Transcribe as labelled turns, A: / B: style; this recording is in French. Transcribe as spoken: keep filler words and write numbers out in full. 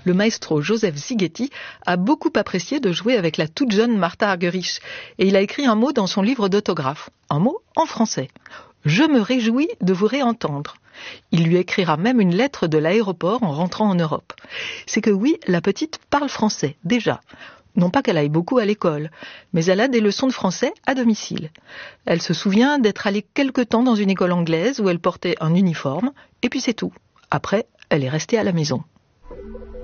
A: Le maestro Joseph Szigeti a beaucoup apprécié de jouer avec la toute jeune Martha Argerich et il a écrit un mot dans son livre d'autographe, un mot en français. « Je me réjouis de vous réentendre ». Il lui écrira même une lettre de l'aéroport en rentrant en Europe. C'est que oui, la petite parle français, déjà. Non pas qu'elle aille beaucoup à l'école, mais elle a des leçons de français à domicile. Elle se souvient d'être allée quelque temps dans une école anglaise où elle portait un uniforme, et puis c'est tout. Après, elle est restée à la maison.